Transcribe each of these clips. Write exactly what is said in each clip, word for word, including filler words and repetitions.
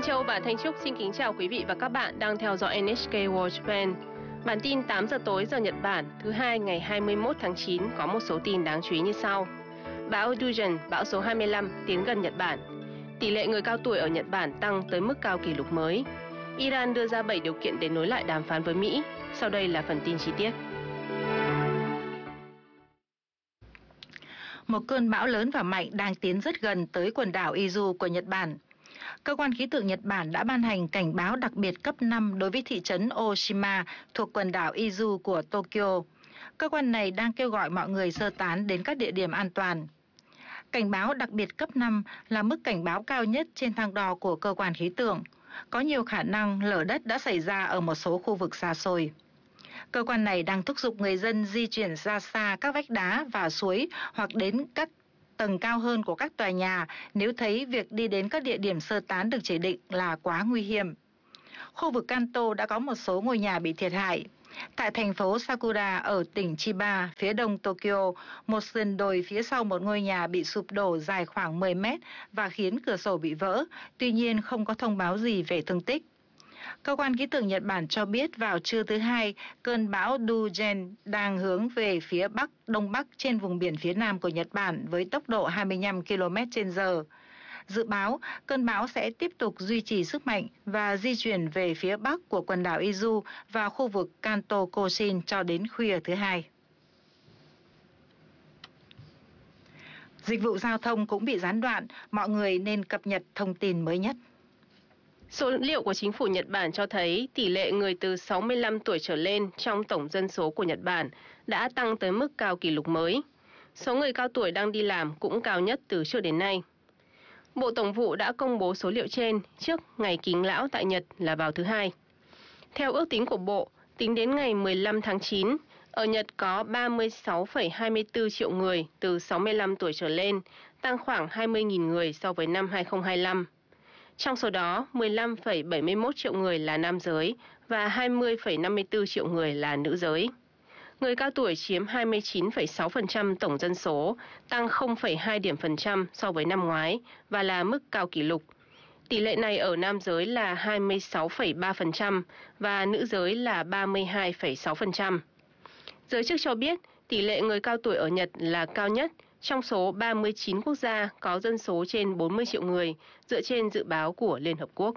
Châu và Thanh Trúc xin kính chào quý vị và các bạn đang theo dõi en hát kê World Japan. Bản tin tám giờ tối giờ Nhật Bản thứ hai ngày hai mươi mốt tháng chín có một số tin đáng chú ý như sau. Bão Dujan, bão số hai mươi lăm, tiến gần Nhật Bản. Tỷ lệ người cao tuổi ở Nhật Bản tăng tới mức cao kỷ lục mới. Iran đưa ra bảy điều kiện để nối lại đàm phán với Mỹ. Sau đây là phần tin chi tiết. Một cơn bão lớn và mạnh đang tiến rất gần tới quần đảo Izu của Nhật Bản. Cơ quan khí tượng Nhật Bản đã ban hành cảnh báo đặc biệt cấp năm đối với thị trấn Oshima thuộc quần đảo Izu của Tokyo. Cơ quan này đang kêu gọi mọi người sơ tán đến các địa điểm an toàn. Cảnh báo đặc biệt cấp năm là mức cảnh báo cao nhất trên thang đo của cơ quan khí tượng. Có nhiều khả năng lở đất đã xảy ra ở một số khu vực xa xôi. Cơ quan này đang thúc giục người dân di chuyển ra xa các vách đá và suối hoặc đến các tầng cao hơn của các tòa nhà nếu thấy việc đi đến các địa điểm sơ tán được chỉ định là quá nguy hiểm. Khu vực Kanto đã có một số ngôi nhà bị thiệt hại. Tại thành phố Sakura ở tỉnh Chiba, phía đông Tokyo, một sườn đồi phía sau một ngôi nhà bị sụp đổ dài khoảng mười mét và khiến cửa sổ bị vỡ, tuy nhiên không có thông báo gì về thương tích. Cơ quan khí tượng Nhật Bản cho biết vào trưa thứ Hai, cơn bão Dujan đang hướng về phía bắc đông bắc trên vùng biển phía nam của Nhật Bản với tốc độ hai mươi lăm ki lô mét trên giờ. Dự báo, cơn bão sẽ tiếp tục duy trì sức mạnh và di chuyển về phía bắc của quần đảo Izu và khu vực Kanto Koshin cho đến khuya thứ Hai. Dịch vụ giao thông cũng bị gián đoạn, mọi người nên cập nhật thông tin mới nhất. Số liệu của chính phủ Nhật Bản cho thấy tỷ lệ người từ sáu mươi lăm tuổi trở lên trong tổng dân số của Nhật Bản đã tăng tới mức cao kỷ lục mới. Số người cao tuổi đang đi làm cũng cao nhất từ trước đến nay. Bộ Tổng vụ đã công bố số liệu trên trước ngày Kính Lão tại Nhật là vào thứ Hai. Theo ước tính của Bộ, tính đến ngày mười lăm tháng chín, ở Nhật có ba mươi sáu phẩy hai mươi tư triệu người từ sáu mươi lăm tuổi trở lên, tăng khoảng hai mươi nghìn người so với năm hai không hai lăm. Trong số đó, mười lăm phẩy bảy mươi mốt triệu người là nam giới và hai mươi phẩy năm mươi tư triệu người là nữ giới. Người cao tuổi chiếm hai mươi chín phẩy sáu phần trăm tổng dân số, tăng không phẩy hai điểm phần trăm so với năm ngoái và là mức cao kỷ lục. Tỷ lệ này ở nam giới là hai mươi sáu phẩy ba phần trăm và nữ giới là ba mươi hai phẩy sáu phần trăm. Giới chức cho biết tỷ lệ người cao tuổi ở Nhật là cao nhất trong số ba mươi chín quốc gia có dân số trên bốn mươi triệu người, dựa trên dự báo của Liên Hợp Quốc.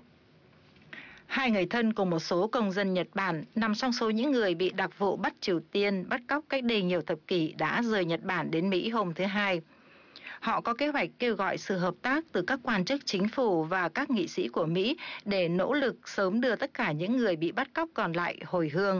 Hai người thân cùng một số công dân Nhật Bản nằm trong số những người bị đặc vụ bắt Triều Tiên bắt cóc cách đây nhiều thập kỷ đã rời Nhật Bản đến Mỹ hôm thứ Hai. Họ có kế hoạch kêu gọi sự hợp tác từ các quan chức chính phủ và các nghị sĩ của Mỹ để nỗ lực sớm đưa tất cả những người bị bắt cóc còn lại hồi hương.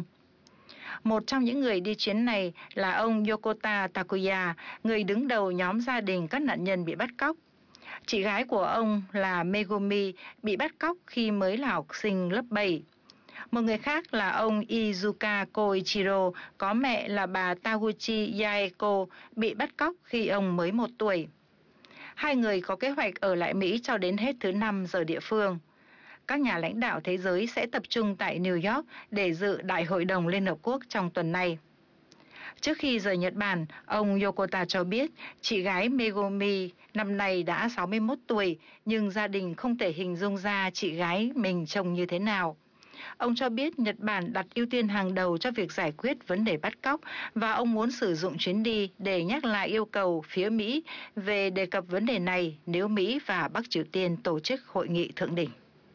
Một trong những người đi chuyến này là ông Yokota Takuya, người đứng đầu nhóm gia đình các nạn nhân bị bắt cóc. Chị gái của ông là Megumi bị bắt cóc khi mới là học sinh lớp bảy. Một người khác là ông Izuka Koichiro, có mẹ là bà Taguchi Yaeko, bị bắt cóc khi ông mới một tuổi. Hai người có kế hoạch ở lại Mỹ cho đến hết thứ Năm giờ địa phương. Các nhà lãnh đạo thế giới sẽ tập trung tại New York để dự Đại hội đồng Liên Hợp Quốc trong tuần này. Trước khi rời Nhật Bản, ông Yokota cho biết chị gái Megumi năm nay đã sáu mươi mốt tuổi, nhưng gia đình không thể hình dung ra chị gái mình trông như thế nào. Ông cho biết Nhật Bản đặt ưu tiên hàng đầu cho việc giải quyết vấn đề bắt cóc và ông muốn sử dụng chuyến đi để nhắc lại yêu cầu phía Mỹ về đề cập vấn đề này nếu Mỹ và Bắc Triều Tiên tổ chức hội nghị thượng đỉnh.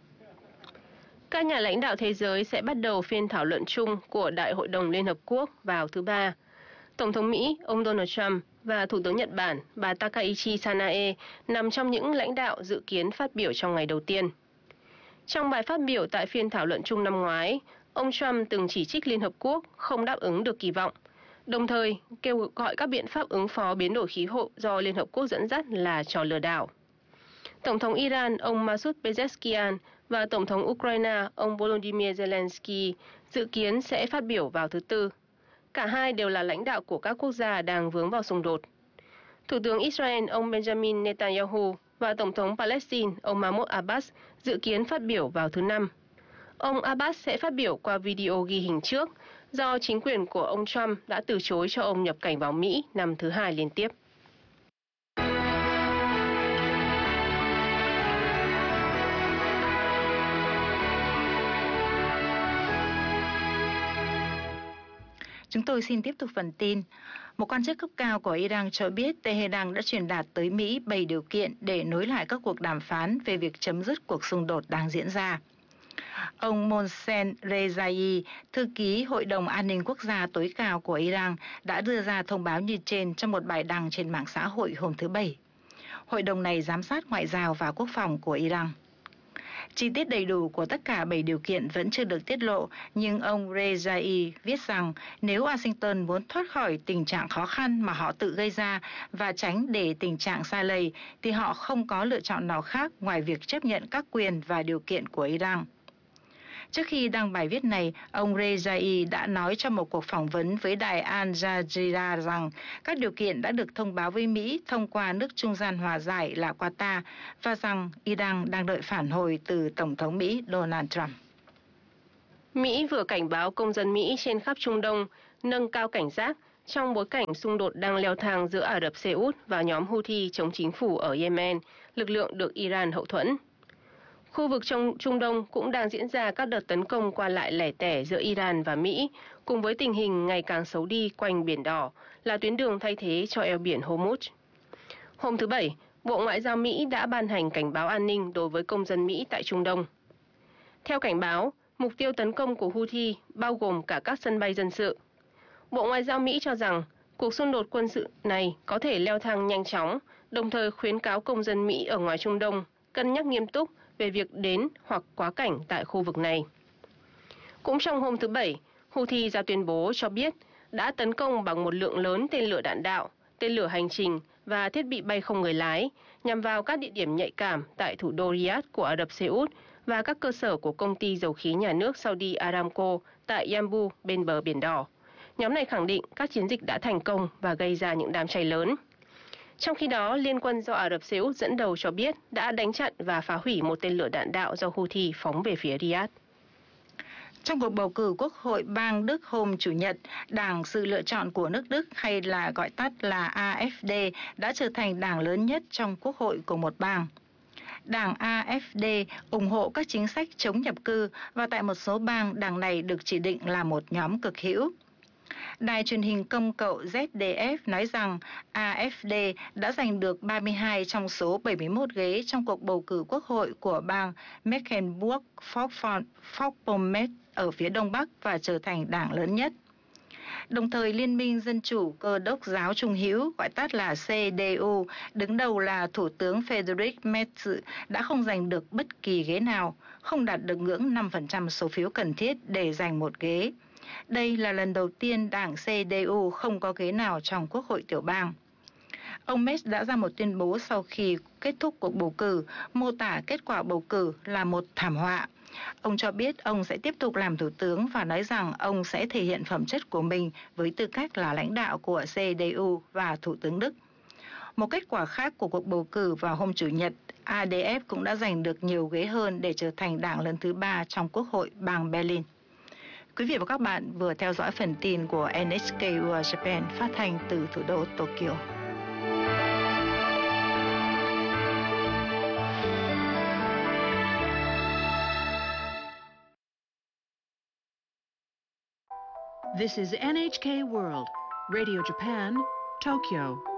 Các nhà lãnh đạo thế giới sẽ bắt đầu phiên thảo luận chung của Đại hội đồng Liên Hợp Quốc vào thứ Ba. Tổng thống Mỹ, ông Donald Trump và Thủ tướng Nhật Bản, bà Takaichi Sanae nằm trong những lãnh đạo dự kiến phát biểu trong ngày đầu tiên. Trong bài phát biểu tại phiên thảo luận chung năm ngoái, ông Trump từng chỉ trích Liên Hợp Quốc không đáp ứng được kỳ vọng, đồng thời kêu gọi các biện pháp ứng phó biến đổi khí hậu do Liên Hợp Quốc dẫn dắt là trò lừa đảo. Tổng thống Iran, ông Masoud Pezeshkian và Tổng thống Ukraine, ông Volodymyr Zelensky dự kiến sẽ phát biểu vào thứ Tư. Cả hai đều là lãnh đạo của các quốc gia đang vướng vào xung đột. Thủ tướng Israel, ông Benjamin Netanyahu và Tổng thống Palestine, ông Mahmoud Abbas dự kiến phát biểu vào thứ Năm. Ông Abbas sẽ phát biểu qua video ghi hình trước, do chính quyền của ông Trump đã từ chối cho ông nhập cảnh vào Mỹ năm thứ hai liên tiếp. Chúng tôi xin tiếp tục phần tin. Một quan chức cấp cao của Iran cho biết Tehran đã truyền đạt tới Mỹ bảy điều kiện để nối lại các cuộc đàm phán về việc chấm dứt cuộc xung đột đang diễn ra. Ông Mohsen Rezai, thư ký Hội đồng An ninh Quốc gia tối cao của Iran, đã đưa ra thông báo như trên trong một bài đăng trên mạng xã hội hôm thứ Bảy. Hội đồng này giám sát ngoại giao và quốc phòng của Iran. Chi tiết đầy đủ của tất cả bảy điều kiện vẫn chưa được tiết lộ, nhưng ông Rezai viết rằng nếu Washington muốn thoát khỏi tình trạng khó khăn mà họ tự gây ra và tránh để tình trạng sa lầy, thì họ không có lựa chọn nào khác ngoài việc chấp nhận các quyền và điều kiện của Iran. Trước khi đăng bài viết này, ông Rezai đã nói trong một cuộc phỏng vấn với đài Al Jazeera rằng các điều kiện đã được thông báo với Mỹ thông qua nước trung gian hòa giải là Qatar và rằng Iran đang đợi phản hồi từ Tổng thống Mỹ Donald Trump. Mỹ vừa cảnh báo công dân Mỹ trên khắp Trung Đông nâng cao cảnh giác trong bối cảnh xung đột đang leo thang giữa Ả Rập Xê Út và nhóm Houthi chống chính phủ ở Yemen, lực lượng được Iran hậu thuẫn. Khu vực trong Trung Đông cũng đang diễn ra các đợt tấn công qua lại lẻ tẻ giữa Iran và Mỹ, cùng với tình hình ngày càng xấu đi quanh Biển Đỏ, là tuyến đường thay thế cho eo biển Hormuz. Hôm thứ Bảy, Bộ Ngoại giao Mỹ đã ban hành cảnh báo an ninh đối với công dân Mỹ tại Trung Đông. Theo cảnh báo, mục tiêu tấn công của Houthi bao gồm cả các sân bay dân sự. Bộ Ngoại giao Mỹ cho rằng cuộc xung đột quân sự này có thể leo thang nhanh chóng, đồng thời khuyến cáo công dân Mỹ ở ngoài Trung Đông cân nhắc nghiêm túc về việc đến hoặc quá cảnh tại khu vực này. Cũng trong hôm thứ Bảy, Houthi ra tuyên bố cho biết đã tấn công bằng một lượng lớn tên lửa đạn đạo, tên lửa hành trình và thiết bị bay không người lái nhằm vào các địa điểm nhạy cảm tại thủ đô Riyadh của Ả Rập Xê Út và các cơ sở của công ty dầu khí nhà nước Saudi Aramco tại Yanbu bên bờ Biển Đỏ. Nhóm này khẳng định các chiến dịch đã thành công và gây ra những đám cháy lớn. Trong khi đó, Liên quân do Ả Rập Xê Út dẫn đầu cho biết đã đánh chặn và phá hủy một tên lửa đạn đạo do Houthi phóng về phía Riyadh. Trong cuộc bầu cử Quốc hội bang Đức hôm Chủ nhật, Đảng Sự Lựa chọn của nước Đức hay là gọi tắt là a ép đê đã trở thành đảng lớn nhất trong Quốc hội của một bang. Đảng a ép đê ủng hộ các chính sách chống nhập cư và tại một số bang đảng này được chỉ định là một nhóm cực hữu. Đài truyền hình công cộng Z D F nói rằng a ép đê đã giành được ba mươi hai trong số bảy mươi mốt ghế trong cuộc bầu cử quốc hội của bang Mecklenburg-Vorpommern ở phía đông bắc và trở thành đảng lớn nhất. Đồng thời, Liên minh Dân chủ Cơ đốc giáo Trung hữu, gọi tắt là xê đê u, đứng đầu là Thủ tướng Friedrich Merz đã không giành được bất kỳ ghế nào, không đạt được ngưỡng năm phần trăm số phiếu cần thiết để giành một ghế. Đây là lần đầu tiên đảng xê đê u không có ghế nào trong Quốc hội tiểu bang. Ông Merz đã ra một tuyên bố sau khi kết thúc cuộc bầu cử, mô tả kết quả bầu cử là một thảm họa. Ông cho biết ông sẽ tiếp tục làm thủ tướng và nói rằng ông sẽ thể hiện phẩm chất của mình với tư cách là lãnh đạo của xê đê u và Thủ tướng Đức. Một kết quả khác của cuộc bầu cử vào hôm Chủ nhật, a đê ép cũng đã giành được nhiều ghế hơn để trở thành đảng lớn thứ ba trong Quốc hội bang Berlin. Quý vị và các bạn vừa theo dõi phần tin của en hát ca World Japan phát thanh từ thủ đô Tokyo. This is en hát ca World, Radio Japan, Tokyo.